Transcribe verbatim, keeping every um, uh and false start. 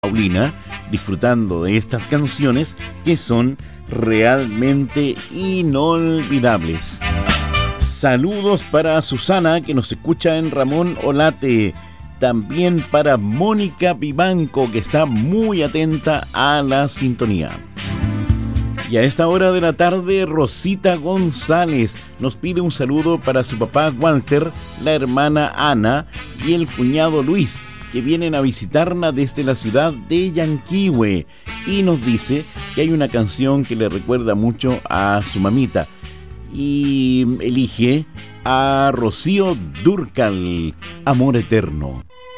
Paulina, disfrutando de estas canciones que son realmente inolvidables. Saludos para Susana, que nos escucha en Ramón Olate. También para Mónica Vivanco, que está muy atenta a la sintonía. Y a esta hora de la tarde, Rosita González nos pide un saludo para su papá Walter, la hermana Ana y el cuñado Luis, que vienen a visitarla desde la ciudad de Yanquihue. Y nos dice que hay una canción que le recuerda mucho a su mamita. Y elige a Rocío Dúrcal, Amor Eterno.